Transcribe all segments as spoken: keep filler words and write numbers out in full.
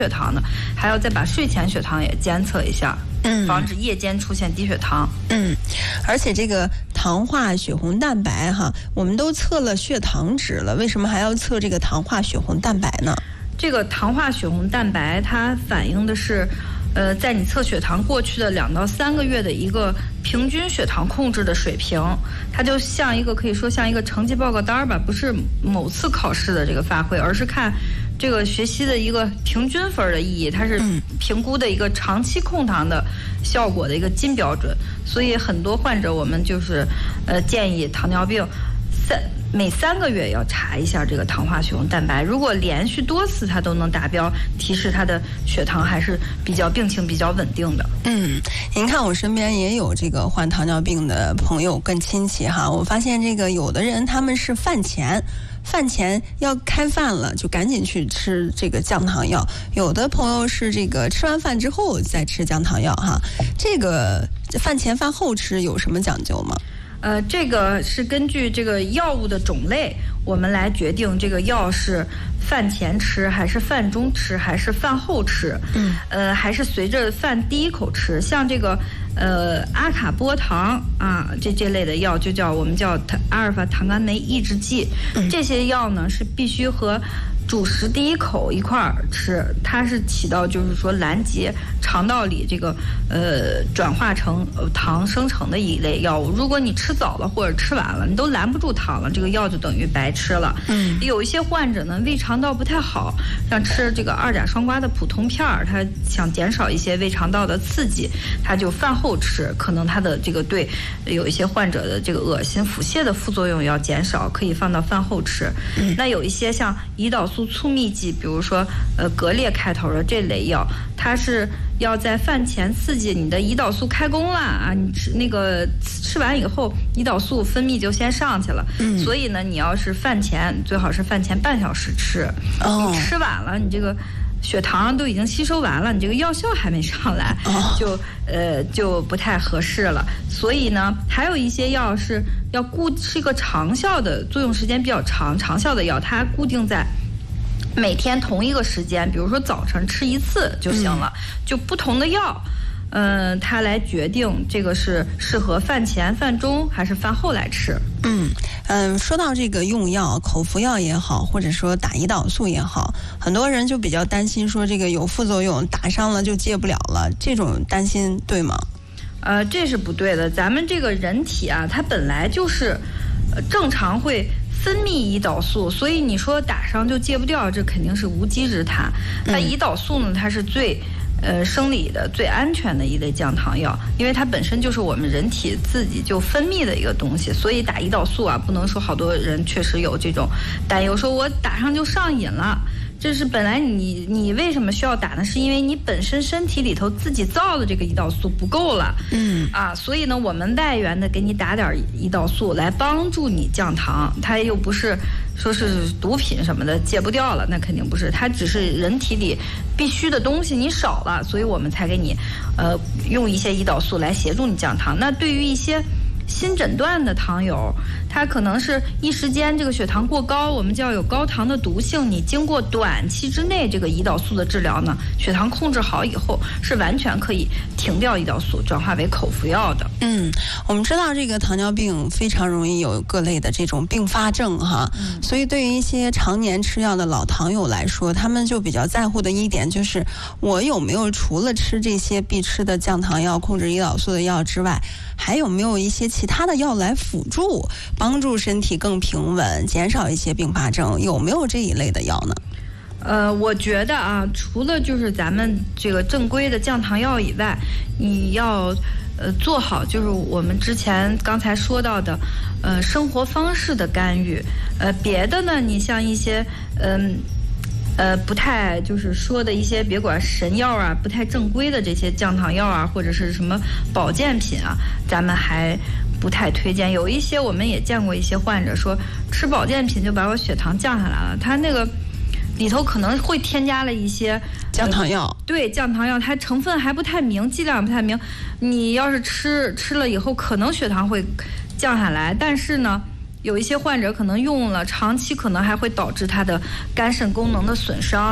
血糖的，还要再把睡前血糖也监测一下，嗯，防止夜间出现低血糖。 嗯，而且这个糖化血红蛋白哈，我们都测了血糖值了，为什么还要测这个糖化血红蛋白呢？ 这个糖化血红蛋白它反映的是，呃，在你测血糖过去的两到三个月的一个平均血糖控制的水平，它就像一个可以说像一个成绩报告单吧，不是某次考试的这个发挥，而是看这个学习的一个平均分的意义，它是评估的一个长期控糖的效果的一个金标准。所以很多患者我们就是呃建议糖尿病三每三个月要查一下这个糖化血红蛋白，如果连续多次它都能达标，提示它的血糖还是比较病情比较稳定的。 嗯，您看我身边也有这个患糖尿病的朋友跟亲戚哈，我发现这个有的人他们是饭前饭前要开饭了就赶紧去吃这个降糖药，有的朋友是这个吃完饭之后再吃降糖药哈，这个饭前饭后吃有什么讲究吗？ 呃，这个是根据这个药物的种类，我们来决定这个药是饭前吃还是饭中吃还是饭后吃，嗯，呃，还是随着饭第一口吃。像这个呃阿卡波糖啊，这这类的药就叫我们叫阿尔法糖苷酶抑制剂，嗯、这些药呢是必须和主食第一口一块儿吃，它是起到就是说拦截肠道里这个呃转化成糖生成的一类药物。如果你吃早了或者吃晚了，你都拦不住糖了，这个药就等于白吃了。嗯，有一些患者呢胃肠道不太好，像吃这个二甲双胍的普通片儿，他想减少一些胃肠道的刺激，他就饭后吃，可能他的这个对有一些患者的这个恶心腹泻的副作用要减少，可以放到饭后吃。嗯，那有一些像胰岛素促泌剂，比如说呃格列开头的这类药，它是要在饭前刺激你的胰岛素开工了啊，你吃那个吃完以后胰岛素分泌就先上去了，嗯，所以呢你要是饭前最好是饭前半小时吃，哦，你吃晚了你这个血糖都已经吸收完了，你这个药效还没上来，哦，就呃就不太合适了。所以呢还有一些药是要固是一个长效的，作用时间比较长长效的药，它固定在每天同一个时间，比如说早晨吃一次就行了，嗯，就不同的药，嗯、呃，它来决定这个是适合饭前、饭中还是饭后来吃。 嗯嗯，说到这个用药，口服药也好，或者说打胰岛素也好，很多人就比较担心说这个有副作用，打上了就戒不了了，这种担心对吗？ 呃，这是不对的。咱们这个人体啊，它本来就是呃正常会分泌胰岛素，所以你说打上就戒不掉，这肯定是无稽之谈。那胰岛素呢，它是最呃生理的最安全的一类降糖药，因为它本身就是我们人体自己就分泌的一个东西，所以打胰岛素啊，不能说好多人确实有这种担忧，说我打上就上瘾了。这是本来你你为什么需要打呢？是因为你本身身体里头自己造的这个胰岛素不够了，嗯啊，所以呢，我们外源的给你打点胰岛素来帮助你降糖，它又不是说是毒品什么的戒不掉了，那肯定不是，它只是人体里必须的东西你少了，所以我们才给你呃用一些胰岛素来协助你降糖。那对于一些新诊断的糖友，它可能是一时间这个血糖过高，我们叫有高糖的毒性，你经过短期之内这个胰岛素的治疗呢，血糖控制好以后是完全可以停掉胰岛素，转化为口服药的。 嗯，我们知道这个糖尿病非常容易有各类的这种并发症哈，嗯，所以对于一些常年吃药的老糖友来说，他们就比较在乎的一点就是我有没有除了吃这些必吃的降糖药、控制胰岛素的药之外，还有没有一些其他的药来辅助，帮助身体更平稳，减少一些并发症，有没有这一类的药呢？ 呃，我觉得啊，除了就是咱们这个正规的降糖药以外，你要呃做好就是我们之前刚才说到的呃生活方式的干预。呃，别的呢，你像一些嗯。呃，不太就是说的一些别管神药啊，不太正规的这些降糖药啊，或者是什么保健品啊，咱们还不太推荐。有一些我们也见过一些患者说吃保健品就把我血糖降下来了，他那个里头可能会添加了一些降糖药，呃、 对降糖药，它成分还不太明，剂量不太明。你要是吃吃了以后，可能血糖会降下来，但是呢，有一些患者可能用了长期，可能还会导致他的肝肾功能的损伤。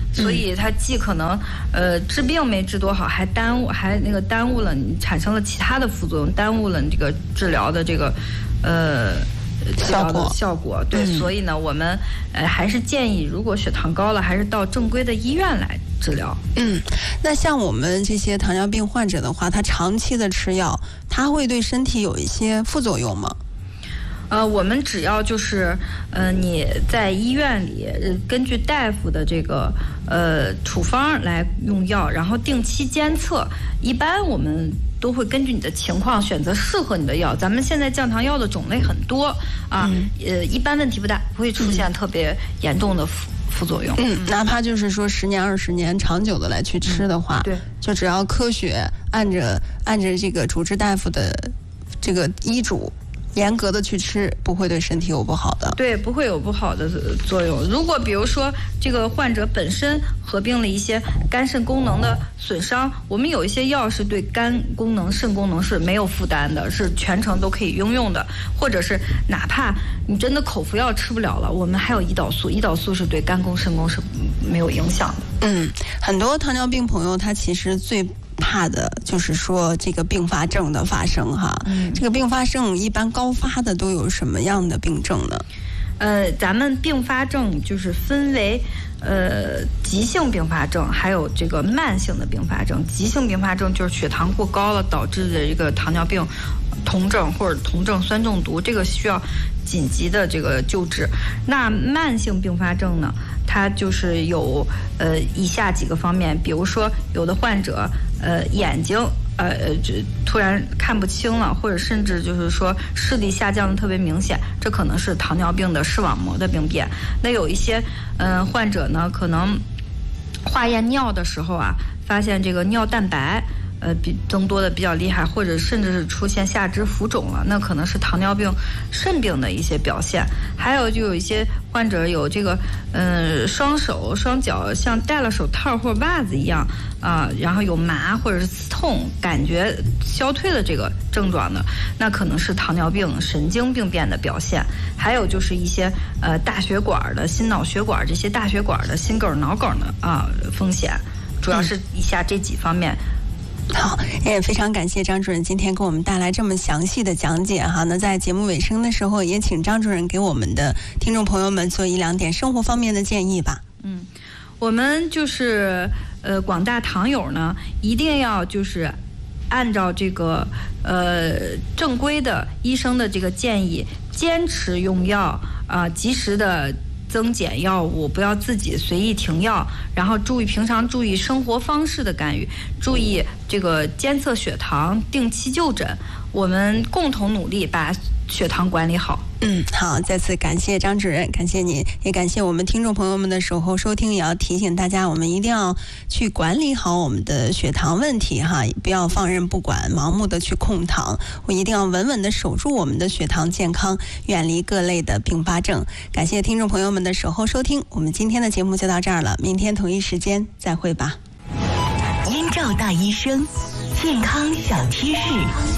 所以它既可能呃治病没治多好，还耽误还那个耽误了你，产生了其他的副作用，耽误了你这个治疗的这个呃治疗的效果。对，嗯、所以呢，我们呃还是建议，如果血糖高了，还是到正规的医院来治疗。 嗯，那像我们这些糖尿病患者的话，他长期的吃药，他会对身体有一些副作用吗？ 呃，我们只要就是，呃，你在医院里根据大夫的这个呃处方来用药，然后定期监测。一般我们都会根据你的情况选择适合你的药。咱们现在降糖药的种类很多啊，嗯、呃，一般问题不大，不会出现特别严重的副副作用。 嗯，哪怕就是说十年、二十年长久的来去吃的话，嗯、 对， 就只要科学按着按着这个主治大夫的这个医嘱。严格的去吃，不会对身体有不好的。 对，不会有不好的作用。如果比如说这个患者本身合并了一些肝肾功能的损伤，我们有一些药是对肝功能、肾功能是没有负担的，是全程都可以应用的。或者是哪怕你真的口服药吃不了了，我们还有胰岛素，胰岛素是对肝功、肾功是没有影响的。 嗯，很多糖尿病朋友他其实最怕的就是说这个并发症的发生哈，嗯、这个并发症一般高发的都有什么样的病症呢？ 呃，咱们并发症就是分为呃急性并发症，还有这个慢性的并发症。急性并发症就是血糖过高了导致的一个糖尿病酮症或者酮症酸中毒，这个需要紧急的这个救治。那慢性并发症呢，它就是有呃以下几个方面，比如说有的患者呃眼睛呃这突然看不清了，或者甚至就是说视力下降的特别明显，这可能是糖尿病的视网膜的病变。那有一些嗯、呃、患者呢，可能化验尿的时候啊，发现这个尿蛋白呃，比增多的比较厉害，或者甚至是出现下肢浮肿了，那可能是糖尿病肾病的一些表现。还有就有一些患者有这个，嗯、呃，双手双脚像戴了手套或袜子一样啊、呃，然后有麻或者是刺痛，感觉消退了这个症状的，那可能是糖尿病神经病变的表现。还有就是一些呃大血管的心脑血管这些大血管的心梗脑梗的啊、呃、风险，主要是以下这几方面。 好，也非常感谢张主任今天给我们带来这么详细的讲解哈。那在节目尾声的时候，也请张主任给我们的听众朋友们做一两点生活方面的建议吧。 嗯，我们就是呃广大糖友呢，一定要就是按照这个呃正规的医生的这个建议，坚持用药啊、呃，及时的增减药物，不要自己随意停药，然后注意平常注意生活方式的干预，注意这个监测血糖，定期就诊，我们共同努力把血糖管理好。 嗯，好，再次感谢张主任，感谢您，也感谢我们听众朋友们的守候收听，也要提醒大家，我们一定要去管理好我们的血糖问题哈，不要放任不管，盲目的去控糖，我一定要稳稳的守住我们的血糖健康，远离各类的并发症。感谢听众朋友们的守候收听，我们今天的节目就到这儿了，明天同一时间再会吧。 燕赵大医生，健康小贴士。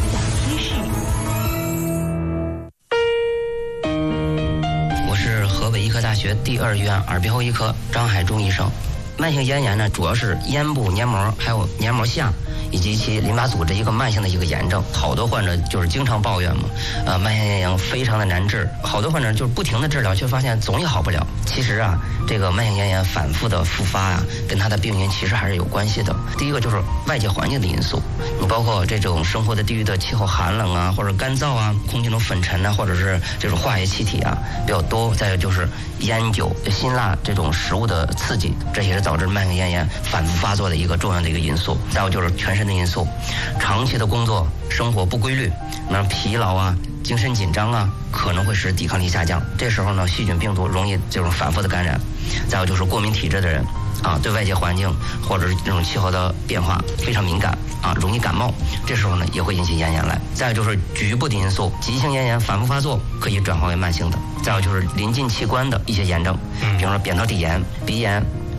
河北医科大学第二医院耳鼻喉医科张海忠医生。慢性咽炎呢，主要是咽部黏膜还有黏膜下以及其淋巴组织一个慢性的一个炎症。好多患者就是经常抱怨嘛，呃，慢性咽炎非常的难治，好多患者就是不停的治疗，却发现总也好不了。其实啊，这个慢性咽炎反复的复发啊，跟它的病因其实还是有关系的。第一个就是外界环境的因素，你包括这种生活的地域的气候寒冷啊，或者干燥啊，空气中粉尘啊，或者是这种化学气体啊比较多。再有就是烟酒、辛辣这种食物的刺激，这也是导致慢性咽炎反复发作的一个重要的一个因素。再有就是全身的因素，长期的工作生活不规律，那疲劳啊、精神紧张啊，可能会使抵抗力下降。这时候呢，细菌病毒容易这种反复的感染。再有就是过敏体质的人啊，对外界环境或者是这种气候的变化非常敏感啊，容易感冒，这时候呢也会引起咽炎来。再有就是局部的因素，急性咽炎反复发作可以转化为慢性的。再有就是临近器官的一些炎症，比如说扁桃体炎、鼻炎、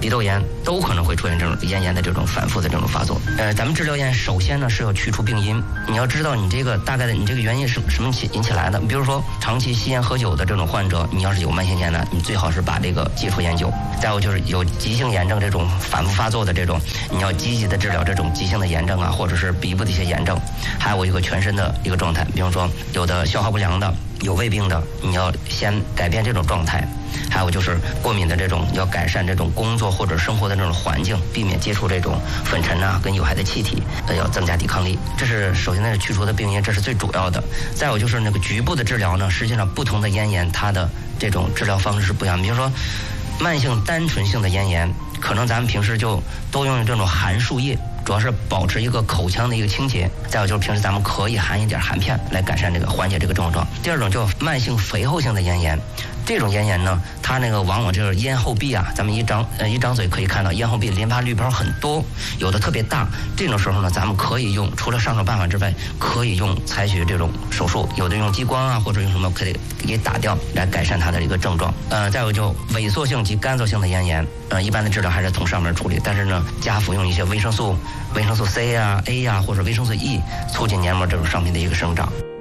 鼻窦炎都可能会出现这种咽炎的这种反复的这种发作。呃，咱们治疗咽首先呢是要去除病因，你要知道你这个大概的你这个原因是什么起引起来的。比如说长期吸烟喝酒的这种患者，你要是有慢性咽呢，你最好是把这个戒除烟酒。再有就是有急性炎症这种反复发作的这种，你要积极的治疗这种急性的炎症啊，或者是鼻部的一些炎症。还有一个全身的一个状态，比如说有的消化不良的，有胃病的，你要先改变这种状态。还有就是过敏的这种，要改善这种工作或者生活的这种环境，避免接触这种粉尘啊跟有害的气体，呃，要增加抵抗力。这是首先呢是去除的病因，这是最主要的。再有就是那个局部的治疗呢，实际上不同的咽炎它的这种治疗方式是不一样。比如说慢性单纯性的咽炎，可能咱们平时就都用这种含漱液，主要是保持一个口腔的一个清洁。再有就是平时咱们可以含一点含片来改善这个缓解这个症状。第二种叫慢性肥厚性的咽炎，这种咽炎呢，它那个往往就是咽后壁啊，咱们一张呃一张嘴可以看到咽后壁淋巴滤泡很多，有的特别大。这种时候呢，咱们可以用除了上手办法之外，可以用采取这种手术，有的用激光啊，或者用什么可以给打掉，来改善它的一个症状。呃，再有就萎缩性及干燥性的咽炎，呃，一般的治疗还是从上面处理，但是呢，加服用一些维生素、维生素 C 啊、A 啊，或者维生素 E， 促进黏膜这种上面的一个生长。